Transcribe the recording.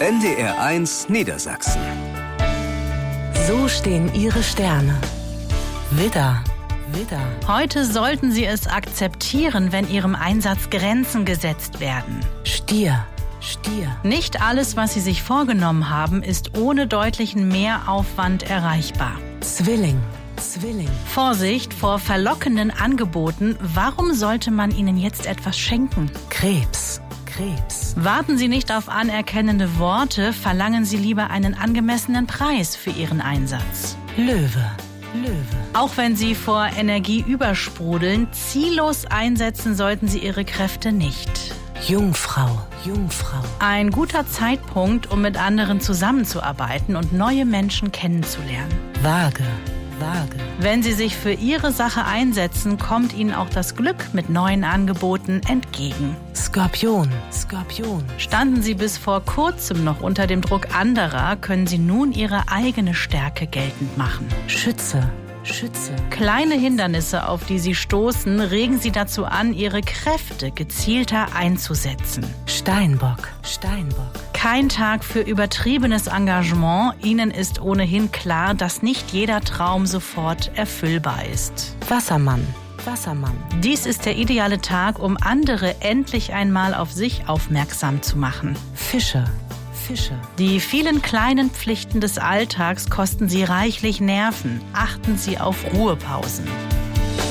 NDR1 Niedersachsen. So stehen Ihre Sterne. Widder. Widder. Heute sollten Sie es akzeptieren, wenn Ihrem Einsatz Grenzen gesetzt werden. Stier. Stier. Nicht alles, was Sie sich vorgenommen haben, ist ohne deutlichen Mehraufwand erreichbar. Zwilling. Zwilling. Vorsicht vor verlockenden Angeboten. Warum sollte man ihnen jetzt etwas schenken? Krebs. Krebs. Warten Sie nicht auf anerkennende Worte, verlangen Sie lieber einen angemessenen Preis für Ihren Einsatz. Löwe. Löwe. Auch wenn Sie vor Energie übersprudeln, ziellos einsetzen sollten Sie Ihre Kräfte nicht. Jungfrau. Jungfrau. Ein guter Zeitpunkt, um mit anderen zusammenzuarbeiten und neue Menschen kennenzulernen. Waage. Waage. Wenn Sie sich für Ihre Sache einsetzen, kommt Ihnen auch das Glück mit neuen Angeboten entgegen. Skorpion. Skorpion. Standen Sie bis vor kurzem noch unter dem Druck anderer, können Sie nun Ihre eigene Stärke geltend machen. Schütze. Schütze. Kleine Hindernisse, auf die Sie stoßen, regen Sie dazu an, Ihre Kräfte gezielter einzusetzen. Steinbock. Steinbock. Kein Tag für übertriebenes Engagement. Ihnen ist ohnehin klar, dass nicht jeder Traum sofort erfüllbar ist. Wassermann. Wassermann. Dies ist der ideale Tag, um andere endlich einmal auf sich aufmerksam zu machen. Fische. Fische. Die vielen kleinen Pflichten des Alltags kosten Sie reichlich Nerven. Achten Sie auf Ruhepausen.